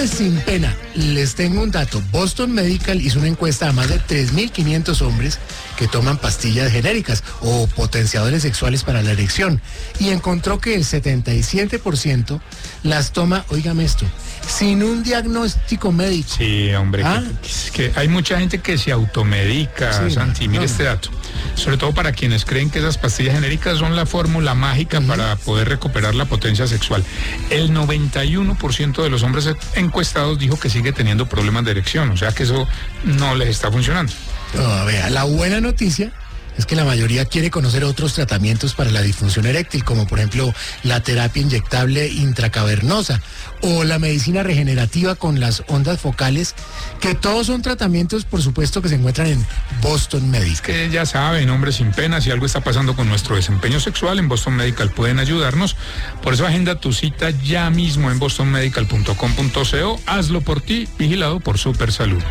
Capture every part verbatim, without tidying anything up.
Hombres sin pena, les tengo un dato. Boston Medical hizo una encuesta a más de tres mil quinientos hombres que toman pastillas genéricas o potenciadores sexuales para la erección y encontró que el setenta y siete por ciento las toma, óigame esto, sin un diagnóstico médico. Sí, hombre, ¿Ah? que, que hay mucha gente que se automedica, sí, Santi, mire no. este dato. Sobre todo para quienes creen que esas pastillas genéricas son la fórmula mágica uh-huh. para poder recuperar la potencia sexual. El noventa y uno por ciento de los hombres encuestados dijo que sigue teniendo problemas de erección, o sea que eso no les está funcionando. No, vea, la buena noticia es que la mayoría quiere conocer otros tratamientos para la disfunción eréctil, como por ejemplo la terapia inyectable intracavernosa o la medicina regenerativa con las ondas focales, que todos son tratamientos, por supuesto, que se encuentran en Boston Medical. Es que ya saben, hombres sin pena, si algo está pasando con nuestro desempeño sexual, en Boston Medical pueden ayudarnos. Por eso agenda tu cita ya mismo en boston medical punto com punto co. Hazlo por ti, vigilado por Supersalud.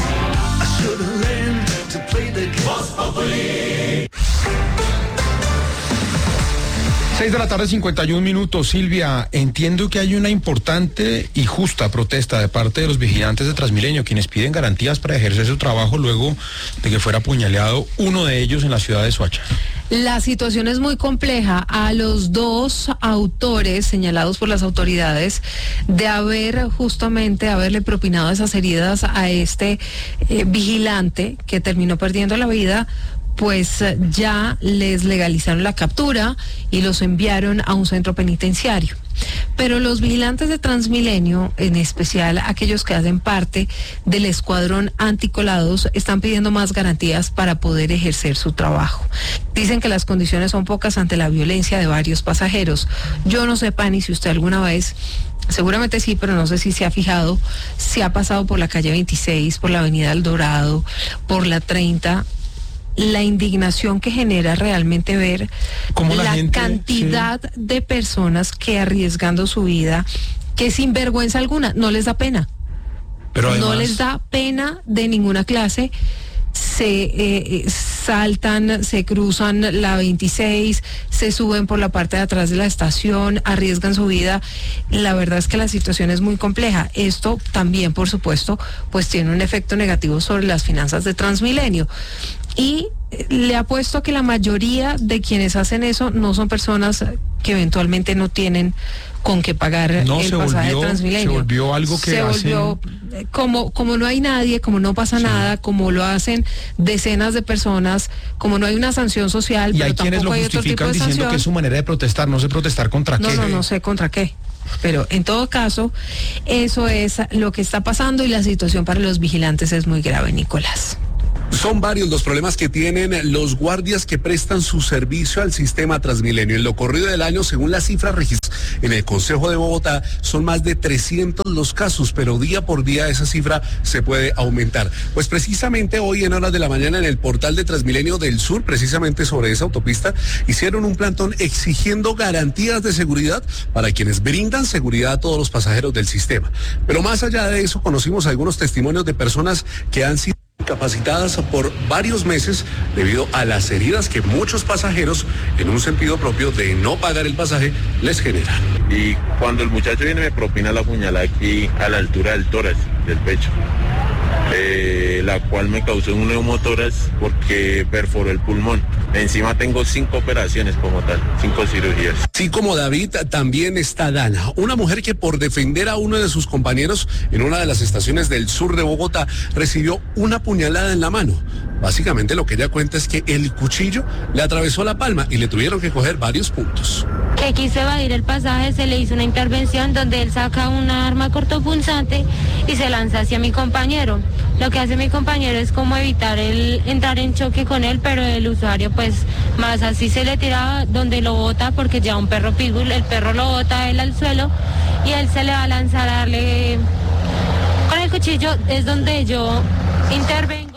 Seis de la tarde, cincuenta y un minutos. Silvia, entiendo que hay una importante y justa protesta de parte de los vigilantes de Transmilenio, quienes piden garantías para ejercer su trabajo luego de que fuera apuñaleado uno de ellos en la ciudad de Soacha. La situación es muy compleja. A los dos autores señalados por las autoridades de haber justamente haberle propinado esas heridas a este eh, vigilante que terminó perdiendo la vida, pues ya les legalizaron la captura y los enviaron a un centro penitenciario. Pero los vigilantes de Transmilenio, en especial aquellos que hacen parte del escuadrón anticolados, están pidiendo más garantías para poder ejercer su trabajo. Dicen que las condiciones son pocas ante la violencia de varios pasajeros. Yo no sé, Pani, si usted alguna vez, seguramente sí, pero no sé si se ha fijado, si ha pasado por la calle veintiséis, por la avenida El Dorado, por la treinta, la indignación que genera realmente ver la, la gente, cantidad sí. de personas que arriesgando su vida, que sin vergüenza alguna, no les da pena. Pero además, no les da pena de ninguna clase. Se eh, saltan, se cruzan la veintiséis, se suben por la parte de atrás de la estación, arriesgan su vida. La verdad es que la situación es muy compleja. Esto también, por supuesto, pues tiene un efecto negativo sobre las finanzas de Transmilenio. Y le apuesto a que la mayoría de quienes hacen eso no son personas que eventualmente no tienen con qué pagar no, el se pasaje volvió, de Transmilenio. Se volvió algo que se hacen... volvió, como, como no hay nadie, como no pasa sí. nada, como lo hacen decenas de personas, como no hay una sanción social, y pero hay quienes tampoco lo hay otro tipo de justifican diciendo que es su manera de protestar, no sé protestar contra no, qué. No, no, no sé contra qué. Pero en todo caso, eso es lo que está pasando y la situación para los vigilantes es muy grave, Nicolás. Son varios los problemas que tienen los guardias que prestan su servicio al sistema Transmilenio. En lo corrido del año, según las cifras registradas en el Consejo de Bogotá, son más de trescientos los casos, pero día por día esa cifra se puede aumentar. Pues precisamente hoy en horas de la mañana en el portal de Transmilenio del Sur, precisamente sobre esa autopista, hicieron un plantón exigiendo garantías de seguridad para quienes brindan seguridad a todos los pasajeros del sistema. Pero más allá de eso, conocimos algunos testimonios de personas que han sido capacitadas por varios meses debido a las heridas que muchos pasajeros, en un sentido propio de no pagar el pasaje, les generan. Y cuando el muchacho viene me propina la puñalada aquí a la altura del tórax, del pecho, eh, la cual me causó un neumotórax porque perforó el pulmón. Encima tengo cinco operaciones como tal, cinco cirugías. Sí, como David, también está Dana, una mujer que por defender a uno de sus compañeros en una de las estaciones del sur de Bogotá recibió una puñalada en la mano. Básicamente lo que ella cuenta es que el cuchillo le atravesó la palma y le tuvieron que coger varios puntos. Que quiso evadir el pasaje, se le hizo una intervención donde él saca una arma cortopunzante y se lanza hacia mi compañero. Lo que hace mi compañero es como evitar el entrar en choque con él, pero el usuario pues más así se le tiraba donde lo bota porque ya un perro pitbull, el perro lo bota a él al suelo y él se le va a lanzar a darle con el cuchillo, es donde yo intervengo.